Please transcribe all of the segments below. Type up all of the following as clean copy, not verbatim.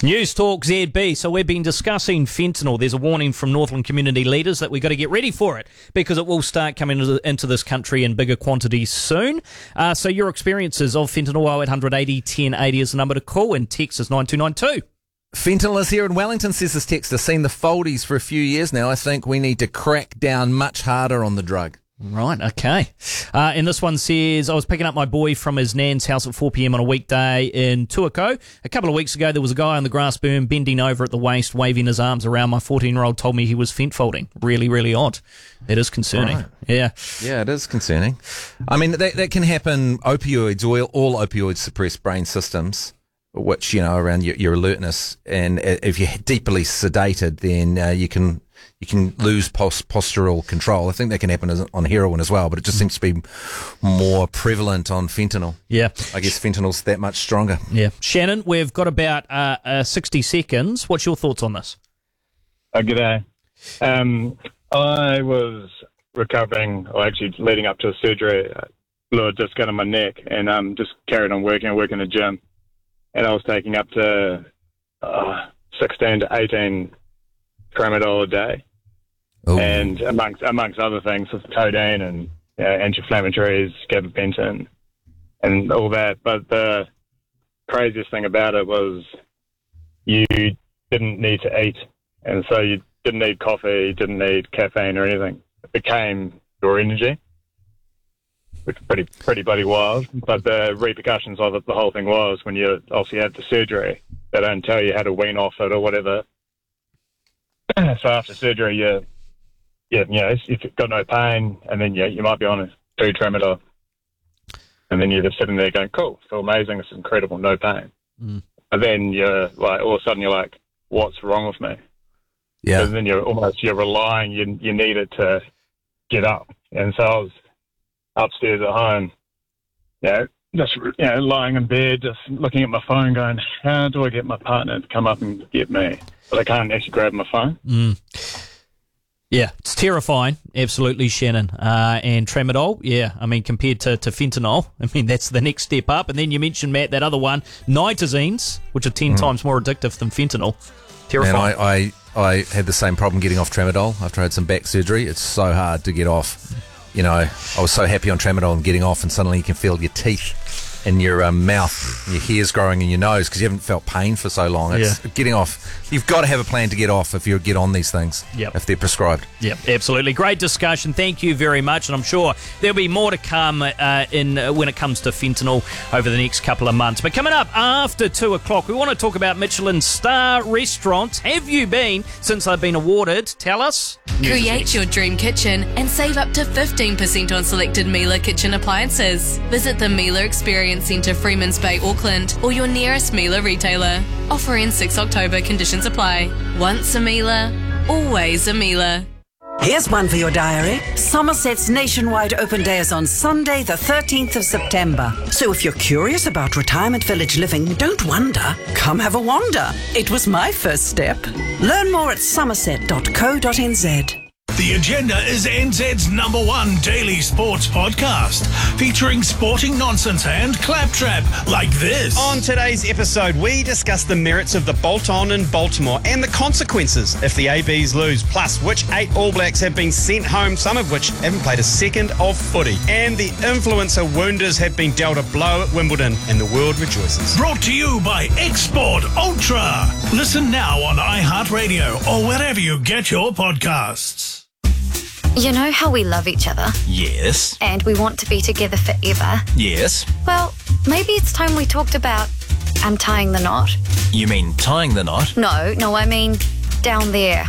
News Talk ZB. So we've been discussing fentanyl. There's a warning from Northland community leaders that we've got to get ready for it because it will start coming into this country in bigger quantities soon. So your experiences of fentanyl, 0800 80 1080 is the number to call, and text is 9292. Fentanyl is here in Wellington, says this texter. Seen the foldies for a few years now. I think we need to crack down much harder on the drug. Right, okay. And this one says, I was picking up my boy from his nan's house at 4 p.m. on a weekday in Tuako. A couple of weeks ago, there was a guy on the grass berm bending over at the waist, waving his arms around. My 14-year-old told me he was fent folding. Really, really odd. It is concerning. Right. Yeah. Yeah, it is concerning. I mean, that can happen. Opioids, all opioids suppress brain systems, which, around your alertness. And if you're deeply sedated, then you can lose postural control. I think that can happen on heroin as well, but it just seems to be more prevalent on fentanyl. Yeah. I guess fentanyl's that much stronger. Yeah. Shannon, we've got about 60 seconds. What's your thoughts on this? G'day. I was recovering, or actually leading up to a surgery, blew a disc out of my neck, and just carried on working. I work in a gym, and I was taking up to 16 to 18 tramadol a day. Ooh. And amongst other things, with codeine and anti-inflammatories, gabapentin, and all that. But the craziest thing about it was you didn't need to eat, and so you didn't need coffee, you didn't need caffeine or anything. It became your energy, which is pretty bloody wild. But the repercussions of it, the whole thing was when you obviously had the surgery, they don't tell you how to wean off it or whatever. So after surgery, if you've got no pain, and then you might be on 2 tramadol, and then you're just sitting there going, "Cool, feel amazing, it's incredible, no pain." But then you're like, all of a sudden you're like, "What's wrong with me?" Yeah. And then you're relying, you need it to get up. And so I was upstairs at home, just lying in bed, just looking at my phone, going, "How do I get my partner to come up and get me?" But I can't actually grab my phone. Yeah, it's terrifying, absolutely, Shannon. And tramadol, compared to fentanyl, that's the next step up. And then you mentioned, Matt, that other one, nitazines, which are 10 times more addictive than fentanyl. Terrifying. Man, I had the same problem getting off tramadol after I had some back surgery. It's so hard to get off. I was so happy on tramadol and getting off, and suddenly you can feel your teeth in your mouth, your hair's growing in your nose because you haven't felt pain for so long. It's getting off. You've got to have a plan to get off if you get on these things, if they're prescribed. Yep, absolutely. Great discussion. Thank you very much. And I'm sure there'll be more to come when it comes to fentanyl over the next couple of months. But coming up after 2 o'clock, we want to talk about Michelin star restaurants. Have you been since they've been awarded? Tell us. Create your dream kitchen and save up to 15% on selected Miele kitchen appliances. Visit the Miele Experience Centre, Freemans Bay, Auckland, or your nearest Miele retailer. Offer in 6 October. Conditions apply. Once a Miele, always a Miele. Here's one for your diary. Somerset's nationwide open day is on Sunday, the 13th of September. So if you're curious about retirement village living, don't wonder. Come have a wander. It was my first step. Learn more at somerset.co.nz. The Agenda is NZ's #1 daily sports podcast, featuring sporting nonsense and claptrap like this. On today's episode, we discuss the merits of the bolt-on in Baltimore and the consequences if the ABs lose, plus which 8 All Blacks have been sent home, some of which haven't played a second of footy. And the influencer wounders have been dealt a blow at Wimbledon, and the world rejoices. Brought to you by Export Ultra. Listen now on iHeartRadio or wherever you get your podcasts. You know how we love each other? Yes. And we want to be together forever? Yes. Well, maybe it's time we talked about untying the knot. You mean tying the knot? No, I mean down there.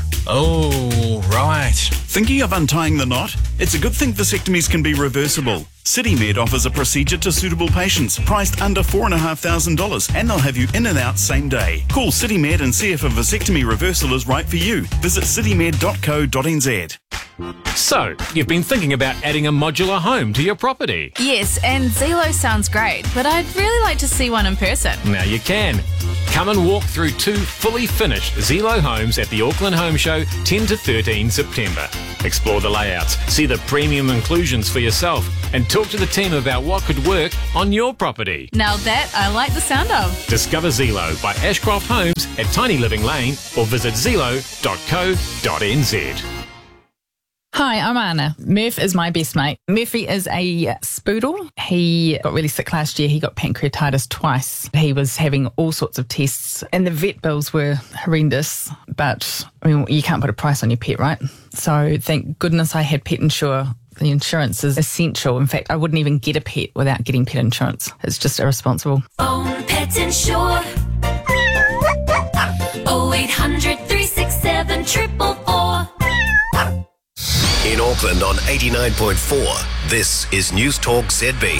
Oh, right. Thinking of untying the knot? It's a good thing vasectomies can be reversible. CityMed offers a procedure to suitable patients, priced under $4,500, and they'll have you in and out same day. Call CityMed and see if a vasectomy reversal is right for you. Visit citymed.co.nz. So, you've been thinking about adding a modular home to your property. Yes, and Zelo sounds great, but I'd really like to see one in person. Now you can. Come and walk through 2 fully finished Zelo homes at the Auckland Home Show 10 to 13 September. Explore the layouts, see the premium inclusions for yourself, and talk to the team about what could work on your property. Now that I like the sound of. Discover Zelo by Ashcroft Homes at Tiny Living Lane or visit zelo.co.nz. Hi, I'm Anna. Murph is my best mate. Murphy is a spoodle. He got really sick last year. He got pancreatitis twice. He was having all sorts of tests and the vet bills were horrendous. But, I mean, you can't put a price on your pet, right? So thank goodness I had Pet Insure. The insurance is essential. In fact, I wouldn't even get a pet without getting pet insurance. It's just irresponsible. Own Pet Insure. 0800 367 444. In Auckland on 89.4, this is News Talk ZB.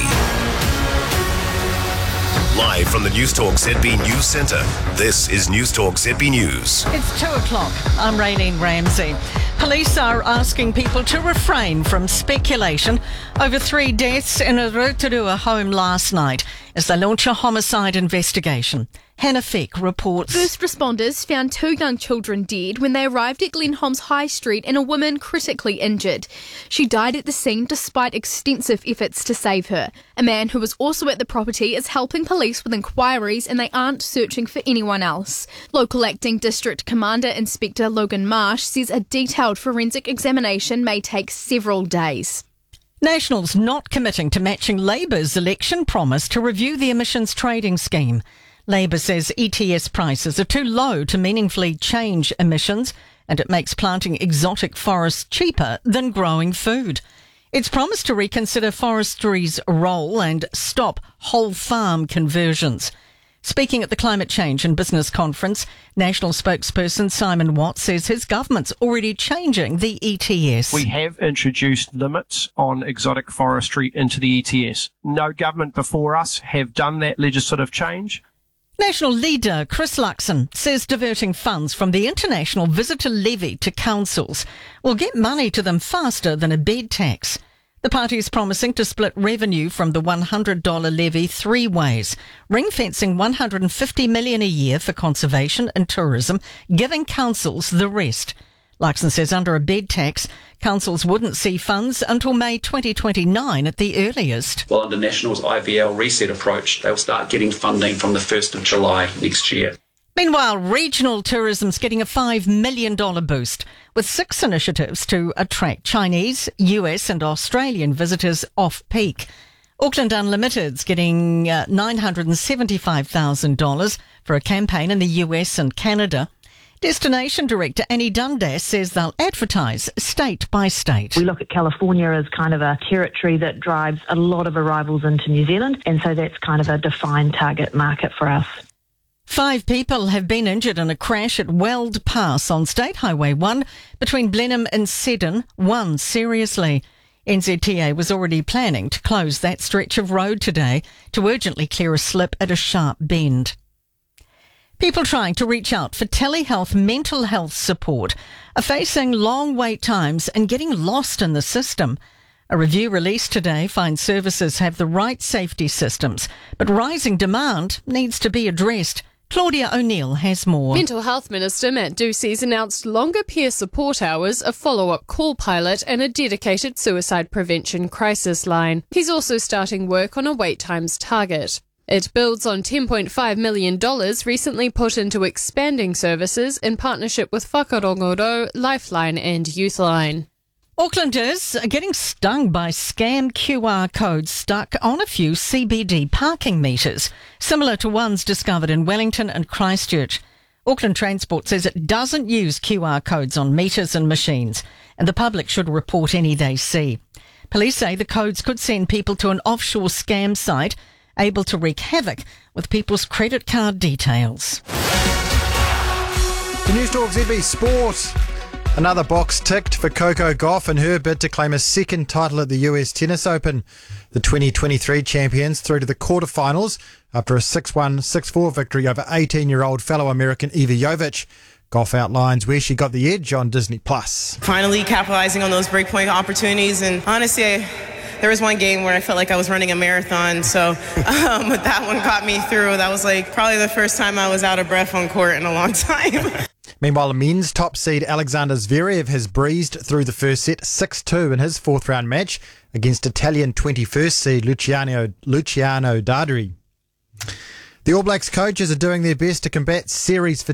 Live from the News Talk ZB News Centre, this is News Talk ZB News. It's 2 o'clock. I'm Raylene Ramsey. Police are asking people to refrain from speculation over 3 deaths in a Rotorua home last night as they launch a homicide investigation. Hannah Feck reports. First responders found 2 young children dead when they arrived at Glenholmes High Street and a woman critically injured. She died at the scene despite extensive efforts to save her. A man who was also at the property is helping police with inquiries and they aren't searching for anyone else. Local Acting District Commander Inspector Logan Marsh says a detailed forensic examination may take several days. Nationals not committing to matching Labour's election promise to review the emissions trading scheme. Labour says ETS prices are too low to meaningfully change emissions and it makes planting exotic forests cheaper than growing food. It's promised to reconsider forestry's role and stop whole farm conversions. Speaking at the Climate Change and Business Conference, National spokesperson Simon Watt says his government's already changing the ETS. We have introduced limits on exotic forestry into the ETS. No government before us have done that legislative change. National leader Chris Luxon says diverting funds from the international visitor levy to councils will get money to them faster than a bed tax. The party is promising to split revenue from the $100 levy 3 ways, ring-fencing $150 million a year for conservation and tourism, giving councils the rest. Luxon says under a bed tax, councils wouldn't see funds until May 2029 at the earliest. Well, under National's IVL reset approach, they'll start getting funding from the 1st of July next year. Meanwhile, regional tourism's getting a $5 million boost, with 6 initiatives to attract Chinese, US and Australian visitors off-peak. Auckland Unlimited's getting $975,000 for a campaign in the US and Canada. Destination Director Annie Dundas says they'll advertise state by state. We look at California as kind of a territory that drives a lot of arrivals into New Zealand, and so that's kind of a defined target market for us. 5 people have been injured in a crash at Weld Pass on State Highway 1 between Blenheim and Seddon, 1 seriously. NZTA was already planning to close that stretch of road today to urgently clear a slip at a sharp bend. People trying to reach out for telehealth mental health support are facing long wait times and getting lost in the system. A review released today finds services have the right safety systems, but rising demand needs to be addressed. Claudia O'Neill has more. Mental Health Minister Matt Ducey's announced longer peer support hours, a follow-up call pilot and a dedicated suicide prevention crisis line. He's also starting work on a wait times target. It builds on $10.5 million recently put into expanding services in partnership with Whakarongoro, Lifeline and Youthline. Aucklanders are getting stung by scam QR codes stuck on a few CBD parking meters, similar to ones discovered in Wellington and Christchurch. Auckland Transport says it doesn't use QR codes on meters and machines, and the public should report any they see. Police say the codes could send people to an offshore scam site, able to wreak havoc with people's credit card details. The News Talk ZB Sport. Another box ticked for Coco Gauff in her bid to claim a second title at the US Tennis Open. The 2023 champions through to the quarterfinals after a 6-1, 6-4 victory over 18-year-old fellow American Iva Jovic. Goff outlines where she got the edge on Disney+. Finally capitalizing on those breakpoint opportunities, and honestly, there was one game where I felt like I was running a marathon, so that one got me through. That was like probably the first time I was out of breath on court in a long time. Meanwhile, the men's top seed Alexander Zverev has breezed through the first set 6-2 in his fourth round match against Italian 21st seed Luciano Darderi. The All Blacks coaches are doing their best to combat series fatigue.